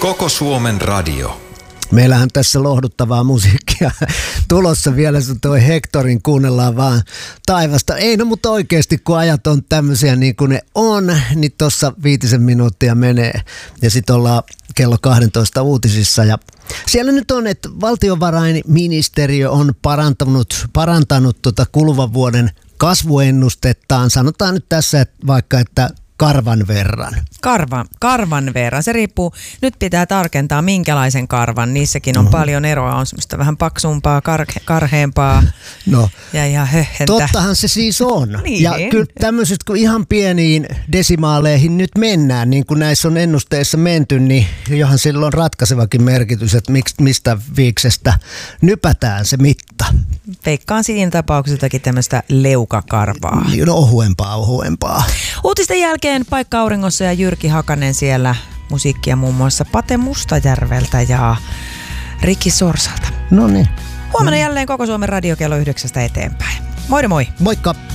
Koko Suomen radio. Meillähän tässä lohduttavaa musiikkia tulossa vielä, sun toi Hectorin kuunnellaan vaan taivasta. Ei no, mutta oikeasti kun ajat on tämmöisiä niin kuin ne on, niin tossa 5 minuuttia menee. Ja sitten ollaan kello 12 uutisissa ja siellä nyt on, että valtiovarainministeriö on parantanut kuluvan vuoden kasvuennustettaan. Sanotaan nyt tässä että vaikka, että karvan verran. Karvan verran. Se riippuu, nyt pitää tarkentaa minkälaisen karvan. Niissäkin on paljon eroa. On semmoista vähän paksumpaa, karheampaa No, ja ihan höhhentä. tottahan se siis on. Niin. Ja kyllä tämmöiset, kun ihan pieniin desimaaleihin nyt mennään, niin kuin näissä on ennusteissa menty, niin johan sillä on ratkaisevakin merkitys, että mistä viiksestä nypätään se mitta. Veikkaan siinä tapauksessa jotakin tämmöistä leukakarvaa. No ohuempaa. Uutisten jälkeen Paikka Auringossa ja Jyrki Hakanen siellä. Musiikkia muun muassa Pate Mustajärveltä ja Riki Sorsalta. No niin. Huomenna jälleen Koko Suomen radio kello 9 eteenpäin. Moi moi! Moikka!